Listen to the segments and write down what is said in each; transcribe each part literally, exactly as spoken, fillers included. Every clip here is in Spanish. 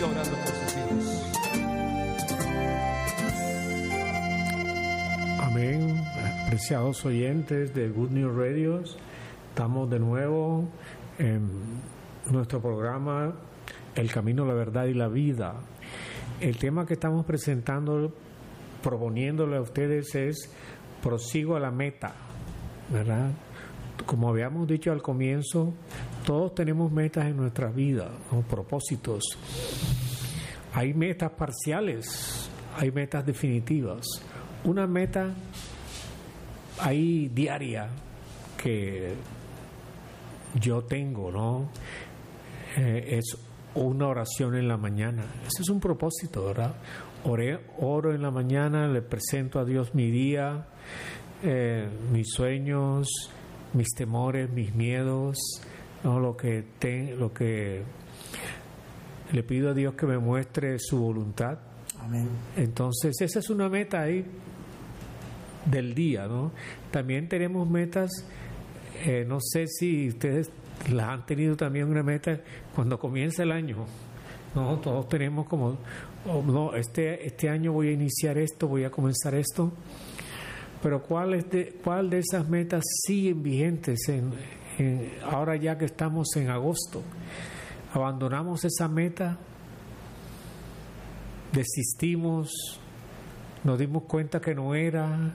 siga orando por sus hijos. Amén. Apreciados oyentes de Good News Radio, estamos de nuevo en nuestro programa El Camino, la Verdad y la Vida. El tema que estamos presentando, proponiéndole a ustedes es prosigo a la meta, ¿verdad? Como habíamos dicho al comienzo, todos tenemos metas en nuestra vida, ¿no? Propósitos. Hay metas parciales, hay metas definitivas. Una meta ahí diaria que yo tengo, ¿no? Eh, es una oración en la mañana. Ese es un propósito, ¿verdad? Oré, oro en la mañana, le presento a Dios mi día, eh, mis sueños, mis temores, mis miedos, ¿no? Lo que te, lo que le pido a Dios que me muestre su voluntad. Amén. Entonces, esa es una meta ahí del día, ¿no? También tenemos metas, eh, no sé si ustedes las han tenido también, una meta cuando comienza el año, ¿no? Todos tenemos como, oh, no, este, este año voy a iniciar esto, voy a comenzar esto, pero ¿cuál, es de, cuál de esas metas siguen vigentes en, en, ahora ya que estamos en agosto? ¿Abandonamos esa meta? ¿Desistimos? ¿Nos dimos cuenta que no era?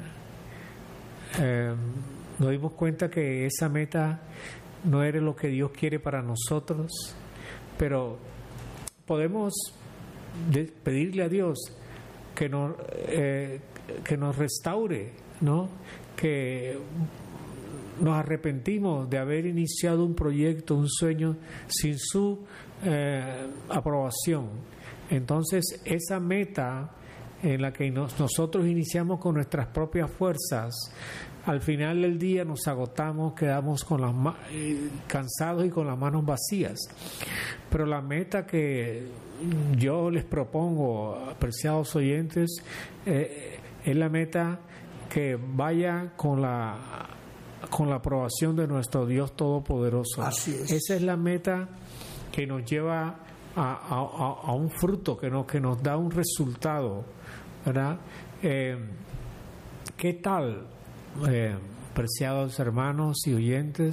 Eh, ¿Nos dimos cuenta que esa meta no era lo que Dios quiere para nosotros? Pero podemos de- pedirle a Dios que nos, eh, que nos restaure, ¿no? Que nos arrepentimos de haber iniciado un proyecto, un sueño sin su eh, aprobación. Entonces, esa meta en la que nos, nosotros iniciamos con nuestras propias fuerzas, al final del día nos agotamos, quedamos con las ma- eh, cansados y con las manos vacías. Pero la meta que yo les propongo, apreciados oyentes, eh, es la meta que vaya con la con la aprobación de nuestro Dios Todopoderoso. Así es. Esa es la meta que nos lleva a, a, a, a un fruto, que nos, que nos da un resultado, ¿verdad? Eh, ¿Qué tal, eh, preciados hermanos y oyentes,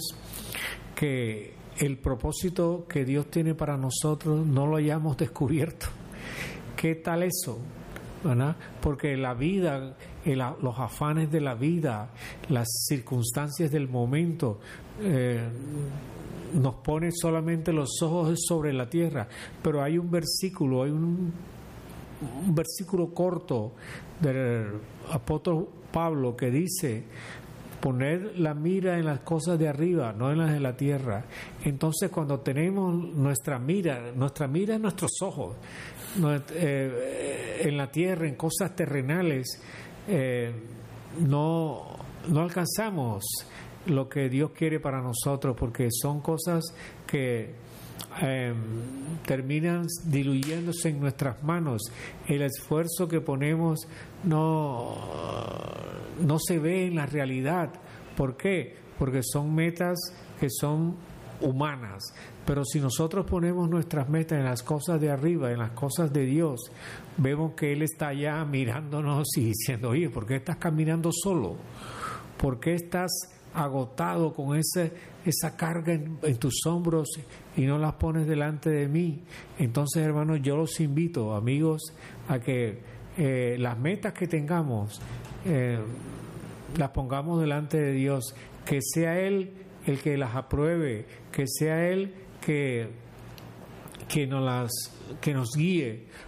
que el propósito que Dios tiene para nosotros no lo hayamos descubierto? ¿Qué tal eso? ¿Verdad? Porque la vida, el, los afanes de la vida, las circunstancias del momento, eh, nos pone solamente los ojos sobre la tierra. Pero hay un versículo, hay un, un versículo corto del apóstol Pablo que dice: poner la mira en las cosas de arriba, no en las de la tierra. Entonces, cuando tenemos nuestra mira, nuestra mira en nuestros ojos, no, eh, en la tierra, en cosas terrenales, eh, no, no alcanzamos lo que Dios quiere para nosotros, porque son cosas que eh, terminan diluyéndose en nuestras manos. El esfuerzo que ponemos no, no se ve en la realidad. ¿Por qué? Porque son metas que son humanas. Pero si nosotros ponemos nuestras metas en las cosas de arriba, en las cosas de Dios, vemos que Él está allá mirándonos y diciendo: oye, ¿por qué estás caminando solo? ¿Por qué estás agotado con ese, esa carga en, en tus hombros y no las pones delante de mí? Entonces, hermanos, yo los invito, amigos, a que eh, las metas que tengamos eh, las pongamos delante de Dios, que sea Él el que las apruebe, que sea Él que, que, nos las, que nos guíe,